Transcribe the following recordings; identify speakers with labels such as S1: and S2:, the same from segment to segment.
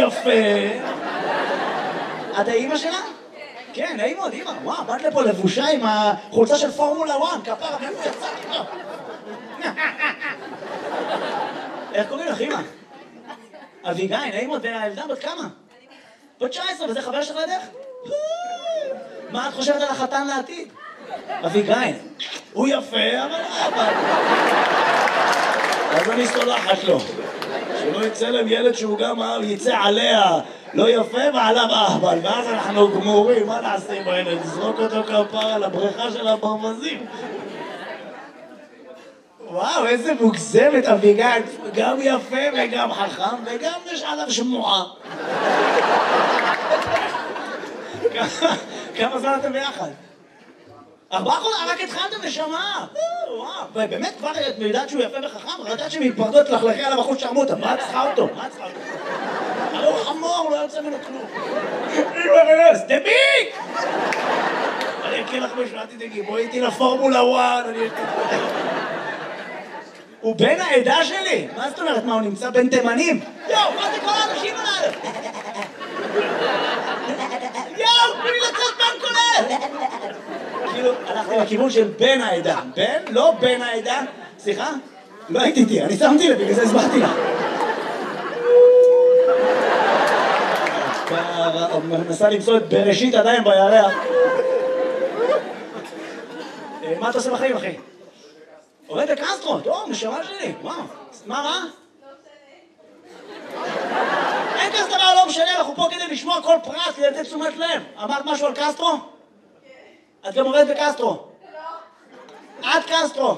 S1: יפה. את האמא שלה? כן, נעים מאוד, אמא. וואו, באת לפה לבושה עם החולצה של פורמולה 1, כפרה, מאיפה יצאתי פה? איך קוראים לך, אמא? אביגיל, נעים מאוד, והילדה בת כמה? בת 19, וזה חבר שלך לידך? מה את חושבת על החתן לעתיד? אביגיל, הוא יפה, אבל אבא. אז אני סולחת לו. שלא יצא להם ילד שהוא גם יצא עליה לא יפה ועליו אהבל, ואז אנחנו גמורים, מה נעשה עם הילד? נזרוק אותו כפרה לבריכה של הברווזים. וואו, איזה מוגזמת אביגיל, גם יפה וגם חכם וגם יש עליו שמועה. כמה זמן אתם ביחד? 4 חודשים, רק התחלתם נשמה. וואו, באמת כבר את יודעת שהוא יפה וחכם? רדעת שהם יפרדו את לחלכי עליו אחוז שרמוטה, מה צריכה אותו? מה צריכה אותו? הרי הוא חמור, לא יוצא ממנו כלום. אימא, סטביק! אני אקריא לך משהו, אל תדאגי, בואי איתי לפורמולה 1, הוא בן העדה שלי? מה זאת אומרת? מה, הוא נמצא בין תימנים? יואו, מה זה כל האנשים עליו? יואו, תנו לי לצאת בן כולל! כאילו, הלכתי לכיוון של בן העדה. בן? לא בן העדה. סליחה? לא הייתי איתי, אני שמתי לב, בגלל זה הסברתי לך. מנסה למצוא את בראשית עדיין בירח. מה אתה עושה בחיים, אחי? עובד בקסטרו, טוב, נשמה שלי, וואו. מה? אין כזה דבר, לא משנה, אנחנו פה כדי לשמוע כל פרט, כדי לתת תשומת לב. אמרת משהו על קסטרו? את גם עובדת בקסטרו? לא. את קסטרו.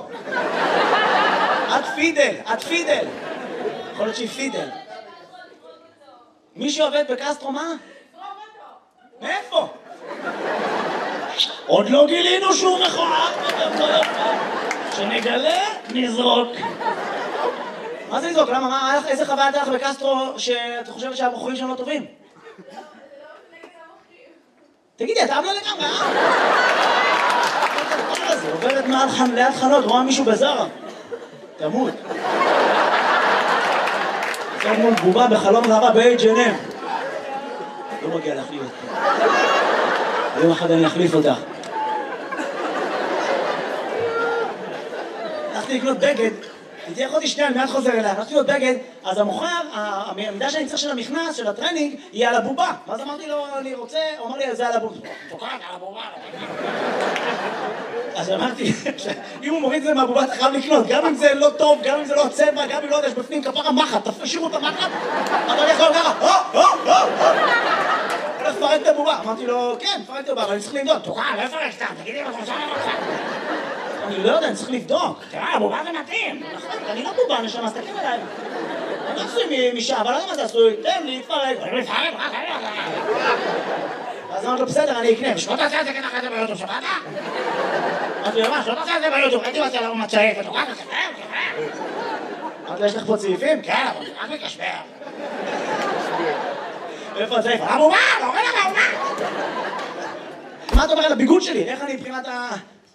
S1: את פידל. יכול להיות שהיא פידל. מי שעובד בקסטרו, מה? מאיפה? עוד לא גילינו שהוא מכוער. כשנגלה, נזרוק. מה זה לזרוק? למה? איזה חוויה הייתה לך בקסטרו שאת חושבת שהבחורים שם לא טובים? תגידי, אתה לא לגמרי, אה? זה עוברת ליד חנות, רואה מישהו בזרה. תמות. עכשיו מול בובה בחלום רבה ב-H&M. לא מגיע להחליף אותך. יום אחד אני אחליף אותך. הלכתי לקנות בגד, הייתי יכולתי שנייה, אני מיד חוזר אליה, הלכתי לקנות בגד, אז המוכר, המידה שאני צריך של המכנס, של הטרנינג, היא על הבובה. ואז אמרתי לו, אני רוצה, הוא אמר לי, זה על הבובה. תוקעת על הבובה. אז אמרתי, אם הוא מוריד את זה מהבובה, אתה חייב לקנות, גם אם זה לא טוב, גם אם זה לא צבע, גם אם לא יודע, יש בפנים כפרה מחט, תשאירו את המחט, אבל יכול ככה, הולך לפרק את הבובה. אמרתי לו, כן, פרק את הבובה, אבל אני צריך לבדוק. תוקעת, לא פרק סתם, תגידי מה חושב לך. אני לא יודע, אני צריך לבדוק. תראה, הבובה זה מתאים. אני לא בובה, נשמה, סתכל עליי. אני עשוי משעה, אבל לא יודע מה זה עשוי. תן לי, תפרק. אז אמרתי לו, בסדר, אני אקנה. שלא תעשה את זה ככה זה ביוטיוב, שמעת? אמרתי לו, מה, שלא תעשה את זה ביוטיוב. הייתי רוצה למה מצעיף, ותוקע ותקרב. אמרתי לו, יש לך פה צעיפים? כן, אבל רק מקשבר. איפה הצעיף? הבובה! לא רואה לך הבובה! מה אתה אומר על הביגוד שלי? איך אני מבחינת ה...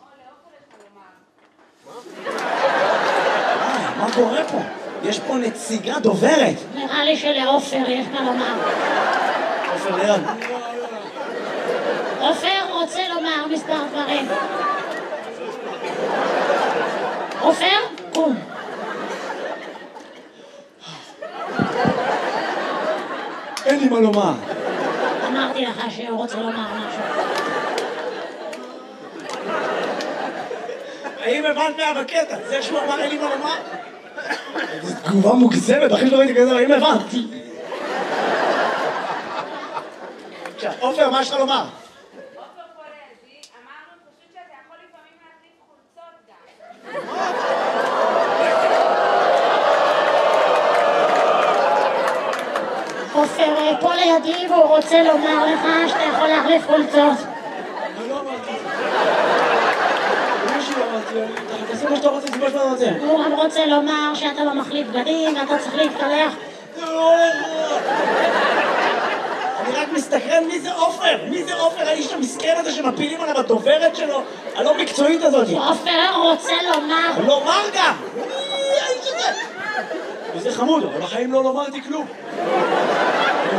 S1: מה קורה פה? יש פה נציגה דוברת.
S2: נראה לי שלעופר יש מה לומר.
S1: עופר ליד.
S2: עופר רוצה לומר מספר דברים. עופר, קום.
S1: אין לי מה לומר.
S2: אמרתי לך שהוא רוצה לומר משהו.
S1: האם הבנת מה בקטע? זה שהוא אמר אין לי מה לומר? זו תגובה מוגזמת, הכי שלא ראיתי כזה, האם הבנת? עכשיו, עופר, מה יש לך לומר?
S3: עופר פה לידי, אמרנו פשוט שאתה יכול לפעמים להחליף חולצות גם.
S2: עופר פה לידי והוא רוצה לומר לך שאתה יכול להחליף חולצות.
S1: אני לא אמרתי. תעשה מה שאתה רוצה, זה מה שאתה רוצה.
S2: הוא גם רוצה לומר שאתה לא מחליף בגדים ואתה צריך להתקלח.
S1: אני רק מסתכרן מי זה עופר? מי זה עופר? האיש המסכן הזה שמפילים עליו הדוברת שלו? הלא מקצועית הזאת.
S2: עופר רוצה לומר.
S1: לומר גם! מי האיש הזה? וזה חמוד, אבל בחיים לא לומרתי כלום.